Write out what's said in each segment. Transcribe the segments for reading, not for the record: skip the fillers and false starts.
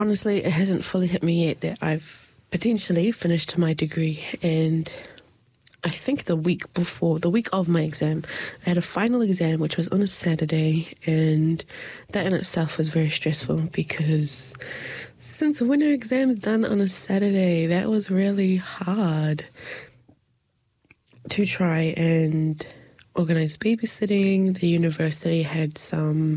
Honestly, it hasn't fully hit me yet that I've potentially finished my degree, and I think the week of my exam, I had a final exam which was on a Saturday, and that in itself was very stressful because since when are exams done on a Saturday? That was really hard to try and organize babysitting. The university had some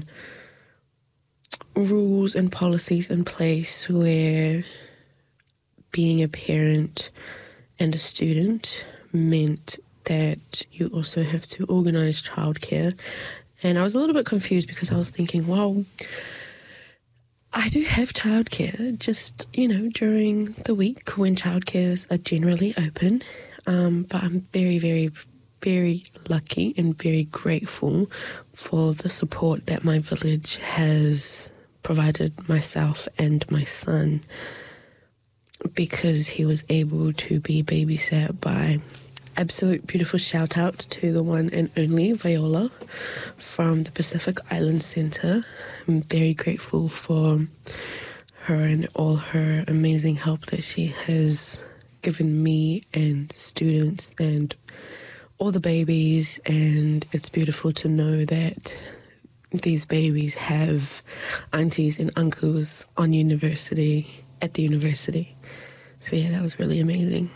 rules and policies in place where being a parent and a student meant that you also have to organize childcare. And I was a little bit confused because I was thinking, well, I do have childcare just, during the week when childcares are generally open. But I'm very, very, very lucky and very grateful for the support that my village has provided myself and my son, because he was able to be babysat by absolute beautiful shout out to the one and only Viola from the Pacific Island Centre. I'm very grateful for her and all her amazing help that she has given me and students and all the babies, and it's beautiful to know that these babies have aunties and uncles at the university. So yeah, that was really amazing.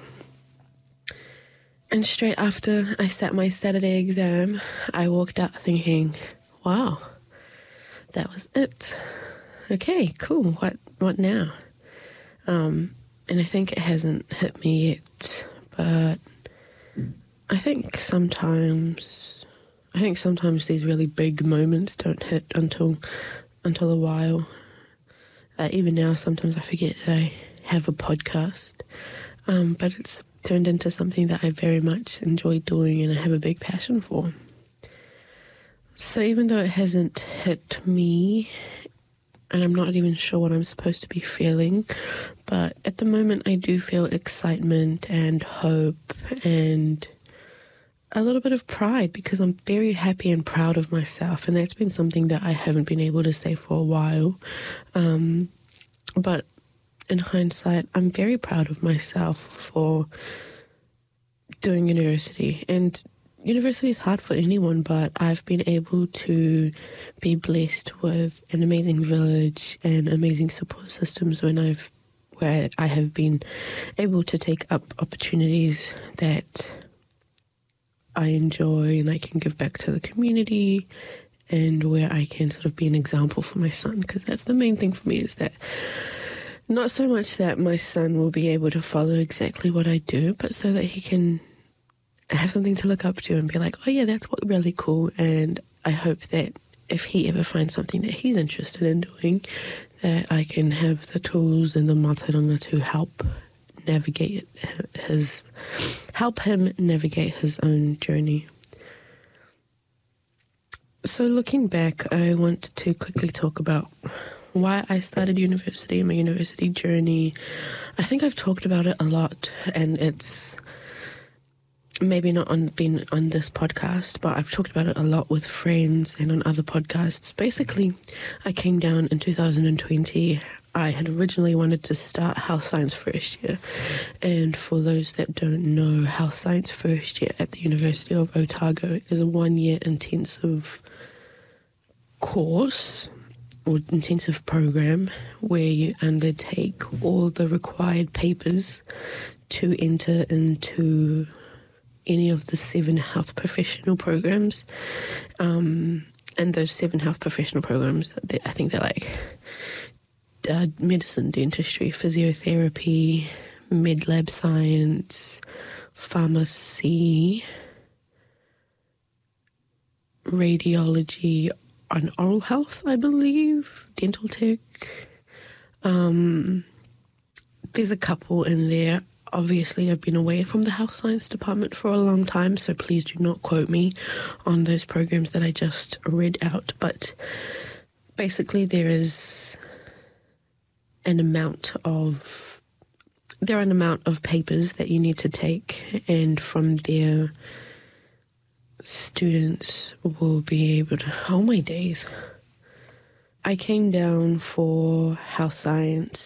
And straight after I sat my Saturday exam, I walked out thinking, wow, that was it. Okay, cool. What now? And I think it hasn't hit me yet, but I think sometimes these really big moments don't hit until a while. Even now, sometimes I forget that I have a podcast, but it's turned into something that I very much enjoy doing and I have a big passion for. So even though it hasn't hit me, and I'm not even sure what I'm supposed to be feeling, but at the moment I do feel excitement and hope and a little bit of pride, because I'm very happy and proud of myself, and that's been something that I haven't been able to say for a while. But in hindsight, I'm very proud of myself for doing university. And university is hard for anyone, but I've been able to be blessed with an amazing village and amazing support systems where I have been able to take up opportunities that I enjoy and I can give back to the community, and where I can sort of be an example for my son, because that's the main thing for me, is that not so much that my son will be able to follow exactly what I do, but so that he can have something to look up to and be like, oh yeah, that's really cool. And I hope that if he ever finds something that he's interested in doing, that I can have the tools and the mātauranga to help him navigate his own journey. So looking back, I want to quickly talk about why I started university and my university journey. I think I've talked about it a lot, and it's maybe not been on this podcast, but I've talked about it a lot with friends and on other podcasts. Basically, I came down in 2020. I had originally wanted to start health science first year, and for those that don't know, health science first year at the University of Otago is a 1-year intensive course or intensive program where you undertake all the required papers to enter into any of the 7 health professional programs. And those 7 health professional programs, I think they're like medicine, dentistry, physiotherapy, med-lab science, pharmacy, radiology, and oral health, I believe, dental tech. There's a couple in there. Obviously, I've been away from the health science department for a long time, so please do not quote me on those programs that I just read out. But basically, there are an amount of papers that you need to take, and from there, students will be able to... Oh, my days. I came down for health science